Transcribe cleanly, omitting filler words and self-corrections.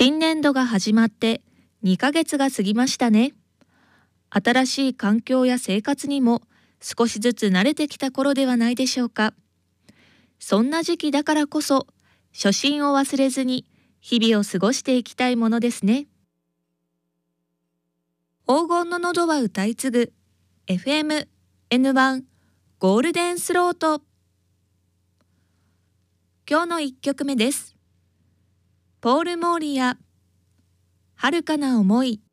新年度が始まって2ヶ月が過ぎましたね。新しい環境や生活にも少しずつ慣れてきた頃ではないでしょうか。そんな時期だからこそ、初心を忘れずに日々を過ごしていきたいものですね。黄金の喉は歌い継ぐ FM N1 ゴールデンスロート。今日の1曲目です。ポール・モーリア、遥かな思い。